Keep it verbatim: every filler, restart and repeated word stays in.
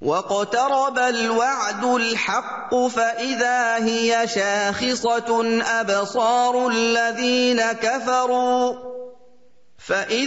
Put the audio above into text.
وَاقْتَرَبَ الْوَعْدُ الْحَقُّ فَإِذَا هِيَ شَاخِصَةٌ أَبْصَارُ الَّذِينَ كَفَرُوا فَإِذَا